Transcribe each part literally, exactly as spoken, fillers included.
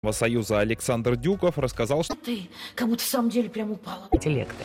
Союза Александр Дюков рассказал, что Ты кому-то в самом деле прям упала. Интеллекта.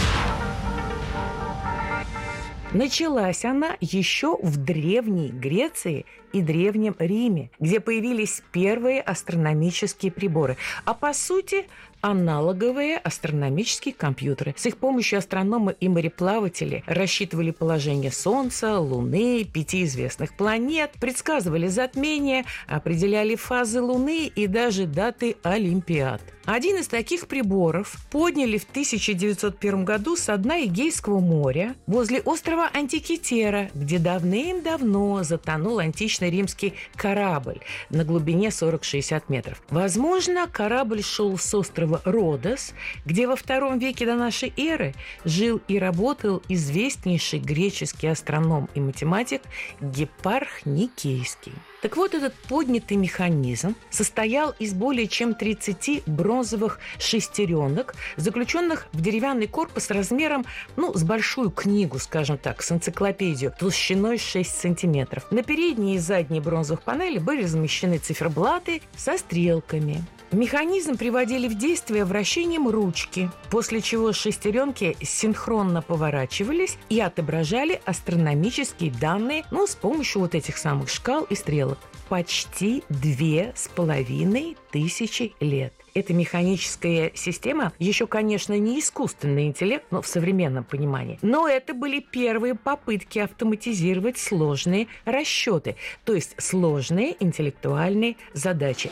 Началась она еще в Древней Греции и Древнем Риме, где появились первые астрономические приборы. А по сути, аналоговые астрономические компьютеры. С их помощью астрономы и мореплаватели рассчитывали положение Солнца, Луны, пяти известных планет, предсказывали затмения, определяли фазы Луны и даже даты Олимпиад. Один из таких приборов подняли в тысяча девятьсот первом году со дна Эгейского моря возле острова Антикитера, где давным-давно затонул античный римский корабль на глубине сорок-шестьдесят метров. Возможно, корабль шел с острова Родос, где во втором веке до нашей эры жил и работал известнейший греческий астроном и математик Гиппарх Никейский. Так вот, этот поднятый механизм состоял из более чем тридцати бронзовых шестеренок, заключенных в деревянный корпус размером, ну, с большую книгу, скажем так, с энциклопедию, толщиной шесть сантиметров. На передней и задней бронзовых панели были размещены циферблаты со стрелками. Механизм приводили в действие вращением ручки, после чего шестеренки синхронно поворачивались и отображали астрономические данные, ну, с помощью вот этих самых шкал и стрелок. Почти две с половиной тысячи лет. Эта механическая система еще, конечно, не искусственный интеллект, но в современном понимании. Но это были первые попытки автоматизировать сложные расчеты, то есть сложные интеллектуальные задачи.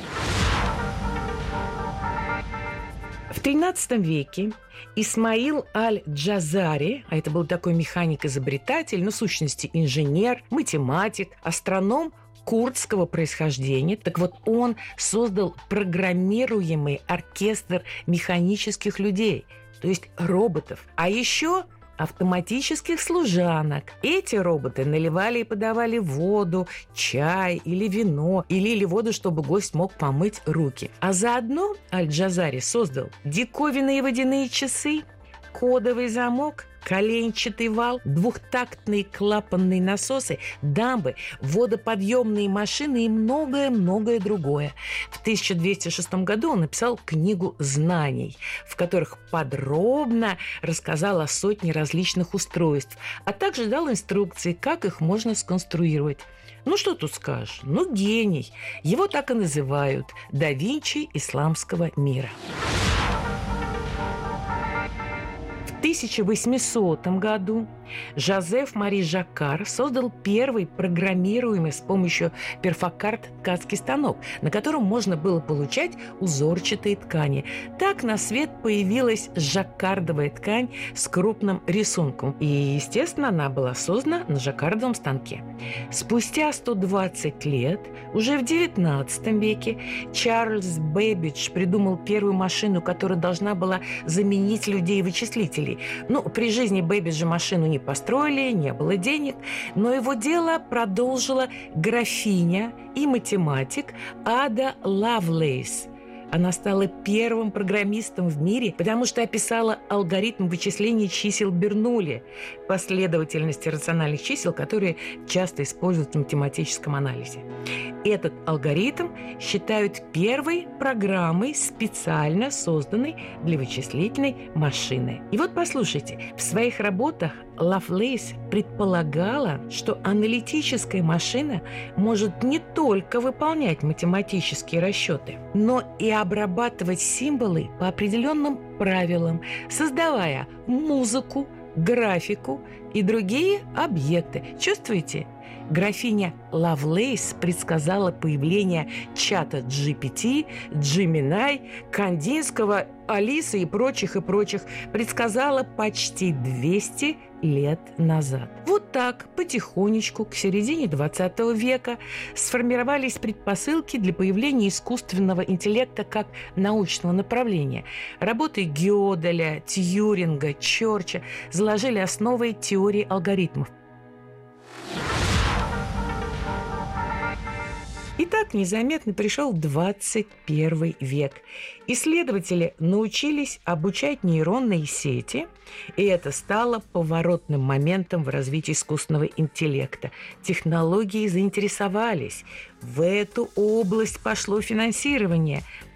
В тринадцатом веке Исмаил аль-Джазари, а это был такой механик-изобретатель, но в сущности инженер, математик, астроном курдского происхождения. Так вот, он создал программируемый оркестр механических людей, то есть роботов. А еще автоматических служанок. Эти роботы наливали и подавали воду, чай или вино, и лили воду, чтобы гость мог помыть руки. А заодно Аль-Джазари создал диковинные водяные часы, кодовый замок, коленчатый вал, двухтактные клапанные насосы, дамбы, водоподъемные машины и многое-многое другое. В тысяча двести шестом году он написал книгу знаний, в которых подробно рассказал о сотне различных устройств, а также дал инструкции, как их можно сконструировать. Ну, что тут скажешь? Ну, гений. Его так и называют – да Винчи исламского мира. В тысяча восьмисотом году Жозеф Мари Жаккар создал первый программируемый с помощью перфокарт ткацкий станок, на котором можно было получать узорчатые ткани. Так на свет появилась жаккардовая ткань с крупным рисунком. И, естественно, она была создана на жаккардовом станке. Спустя сто двадцать лет, уже в девятнадцатом веке, Чарльз Бэббидж придумал первую машину, которая должна была заменить людей-вычислителей. Ну, при жизни Бэббиджа машину не построили, не было денег, но его дело продолжила графиня и математик Ада Лавлейс. Она стала первым программистом в мире, потому что описала алгоритм вычисления чисел Бернулли, последовательности рациональных чисел, которые часто используют в математическом анализе. Этот алгоритм считают первой программой, специально созданной для вычислительной машины. И вот послушайте, в своих работах Лавлейс предполагала, что аналитическая машина может не только выполнять математические расчеты, но и обрабатывать символы по определенным правилам, создавая музыку, графику и другие объекты. Чувствуете? Графиня Лавлейс предсказала появление чата джи пи ти, Gemini, Кандинского, Алисы и прочих, и прочих. Предсказала почти двести лет назад. Вот так, потихонечку, к середине двадцатого века сформировались предпосылки для появления искусственного интеллекта как научного направления. Работы Гёделя, Тьюринга, Чорча заложили основы теории алгоритмов. И так незаметно пришел двадцать первый век. Исследователи научились обучать нейронные сети, и это стало поворотным моментом в развитии искусственного интеллекта. Технологии заинтересовались. В эту область пошло финансирование.